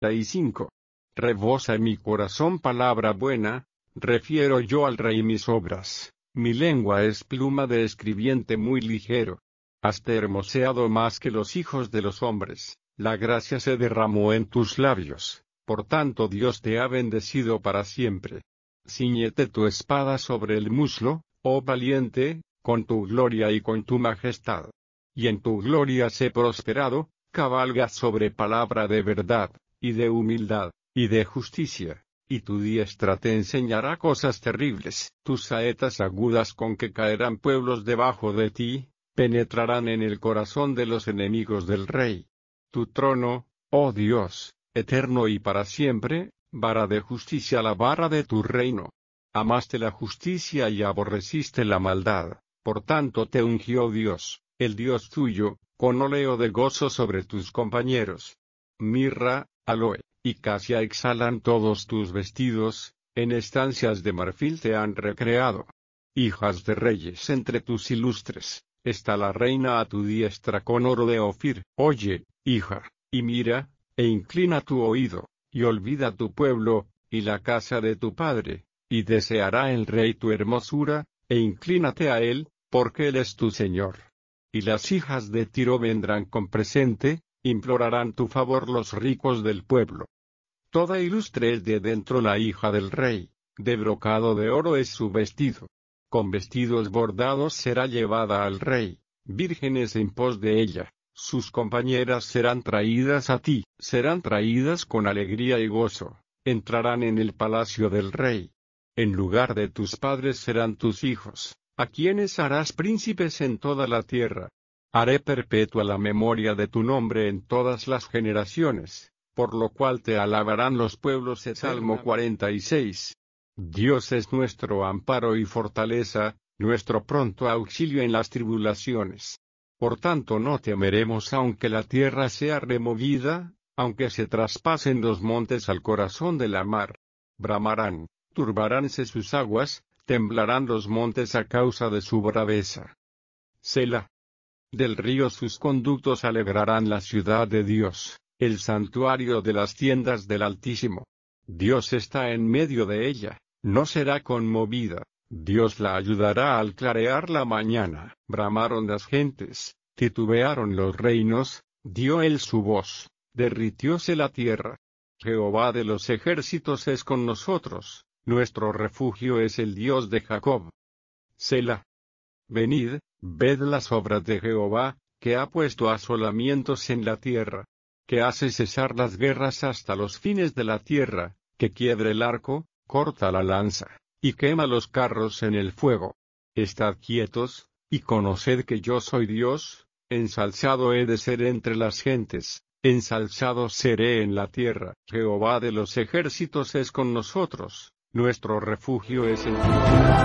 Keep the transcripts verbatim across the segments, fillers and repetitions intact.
y cinco. Rebosa mi corazón palabra buena, refiero yo al rey mis obras, mi lengua es pluma de escribiente muy ligero. Haste hermoseado más que los hijos de los hombres, la gracia se derramó en tus labios, por tanto Dios te ha bendecido para siempre. Cíñete tu espada sobre el muslo, oh valiente, con tu gloria y con tu majestad. Y en tu gloria sé prosperado, cabalga sobre palabra de verdad, y de humildad, y de justicia, y tu diestra te enseñará cosas terribles. Tus saetas agudas con que caerán pueblos debajo de ti, penetrarán en el corazón de los enemigos del rey. Tu trono, oh Dios, eterno y para siempre, vara de justicia la vara de tu reino. Amaste la justicia y aborreciste la maldad, por tanto te ungió Dios, el Dios tuyo, con óleo de gozo sobre tus compañeros. Mirra, aloe, y casia exhalan todos tus vestidos, en estancias de marfil te han recreado. Hijas de reyes entre tus ilustres, está la reina a tu diestra con oro de Ofir. Oye, hija, y mira, e inclina tu oído, y olvida tu pueblo, y la casa de tu padre, y deseará el rey tu hermosura, e inclínate a él, porque él es tu Señor. Y las hijas de Tiro vendrán con presente, implorarán tu favor los ricos del pueblo. Toda ilustre es de dentro la hija del rey, de brocado de oro es su vestido. Con vestidos bordados será llevada al rey, vírgenes en pos de ella, sus compañeras serán traídas a ti, serán traídas con alegría y gozo, entrarán en el palacio del rey. En lugar de tus padres serán tus hijos, a quienes harás príncipes en toda la tierra. Haré perpetua la memoria de tu nombre en todas las generaciones, por lo cual te alabarán los pueblos. Salmo cuarenta y seis. Dios es nuestro amparo y fortaleza, nuestro pronto auxilio en las tribulaciones. Por tanto no temeremos aunque la tierra sea removida, aunque se traspasen los montes al corazón de la mar. Bramarán, turbaránse sus aguas, temblarán los montes a causa de su braveza. Selah. Del río sus conductos alegrarán la ciudad de Dios, el santuario de las tiendas del Altísimo. Dios está en medio de ella, no será conmovida, Dios la ayudará al clarear la mañana. Bramaron las gentes, titubearon los reinos, dio él su voz, derritióse la tierra. Jehová de los ejércitos es con nosotros, nuestro refugio es el Dios de Jacob. Selah. Venid, ved las obras de Jehová, que ha puesto asolamientos en la tierra, que hace cesar las guerras hasta los fines de la tierra, que quiebra el arco, corta la lanza, y quema los carros en el fuego. Estad quietos, y conoced que yo soy Dios, ensalzado he de ser entre las gentes, ensalzado seré en la tierra. Jehová de los ejércitos es con nosotros, nuestro refugio es el Dios.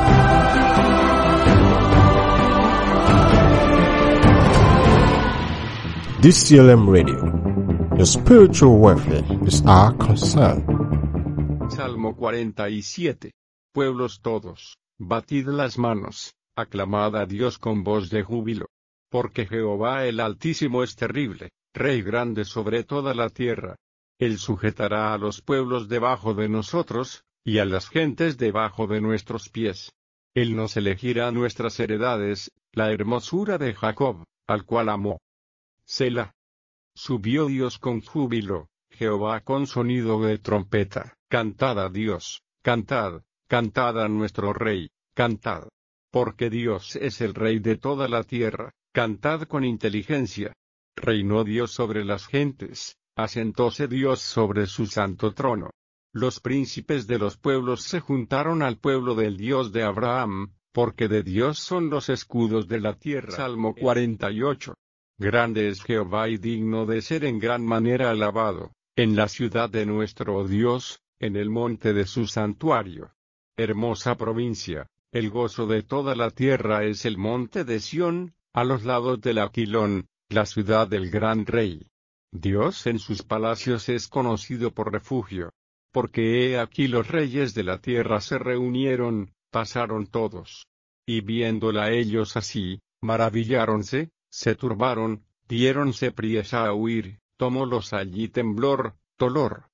D C L M Radio. Your spiritual welfare is our concern. Salmo cuarenta y siete. Pueblos todos, batid las manos, aclamad a Dios con voz de júbilo. Porque Jehová el Altísimo es terrible, Rey grande sobre toda la tierra. Él sujetará a los pueblos debajo de nosotros, y a las gentes debajo de nuestros pies. Él nos elegirá nuestras heredades, la hermosura de Jacob, al cual amó. Selah. Subió Dios con júbilo, Jehová con sonido de trompeta. Cantad a Dios, cantad, cantad a nuestro Rey, cantad. Porque Dios es el Rey de toda la tierra, cantad con inteligencia. Reinó Dios sobre las gentes, asentóse Dios sobre su santo trono. Los príncipes de los pueblos se juntaron al pueblo del Dios de Abraham, porque de Dios son los escudos de la tierra. Salmo cuarenta y ocho. Grande es Jehová y digno de ser en gran manera alabado, en la ciudad de nuestro Dios, en el monte de su santuario. Hermosa provincia, el gozo de toda la tierra es el monte de Sión, a los lados del Aquilón, la ciudad del gran rey. Dios en sus palacios es conocido por refugio. Porque he aquí los reyes de la tierra se reunieron, pasaron todos. Y viéndola ellos así, maravilláronse, se turbaron, diéronse priesa a huir, tomólos allí temblor, dolor,